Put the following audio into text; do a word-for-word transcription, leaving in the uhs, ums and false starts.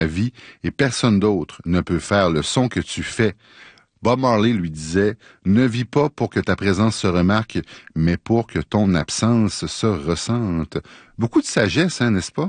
vie et personne d'autre ne peut faire le son que tu fais. Bob Marley lui disait « Ne vis pas pour que ta présence se remarque, mais pour que ton absence se ressente. » Beaucoup de sagesse, hein, n'est-ce pas?